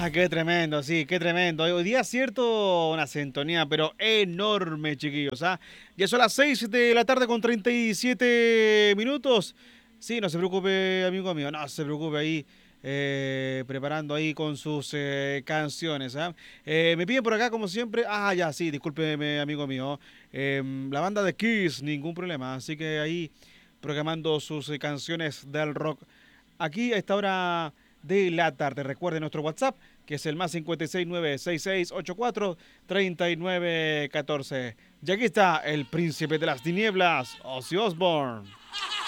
Qué tremendo, sí, qué tremendo. Hoy día es cierto, una sintonía, pero enorme, chiquillos, ¿ah? Ya son las 6 de la tarde con 37 minutos. Sí, no se preocupe, amigo mío, no se preocupe ahí, preparando ahí con sus canciones, ¿ah? Me piden por acá, como siempre, ya, sí, discúlpeme, amigo mío. La banda de Kiss, ningún problema, así que ahí programando sus canciones del rock aquí a esta hora de la tarde. Recuerde nuestro WhatsApp, que es el más 569-6684-3914. Y aquí está el príncipe de las tinieblas, Ozzy Osbourne.